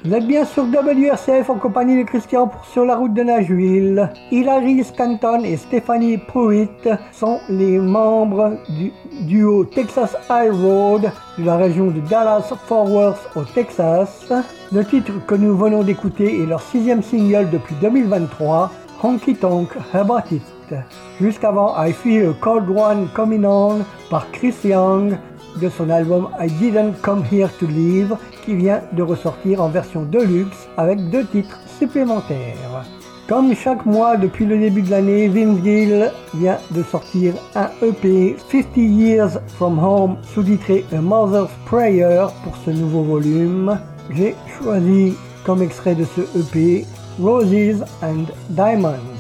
Vous êtes bien sur WRCF en compagnie de Christian pour Sur la route de Nashville. Hilary Scanton et Stephanie Pruitt sont les membres du duo Texas High Road de la région de Dallas-Fort Worth au Texas. Le titre que nous venons d'écouter est leur 6e single depuis 2023, Honky Tonk About It. Juste avant, I Feel a Cold One Coming On par Chris Young de son album I Didn't Come Here to Live qui vient de ressortir en version deluxe avec 2 titres supplémentaires. Comme chaque mois depuis le début de l'année, Vince Gill vient de sortir un EP 50 Years From Home sous-titré A Mother's Prayer pour ce nouveau volume. J'ai choisi comme extrait de ce EP Roses and Diamonds.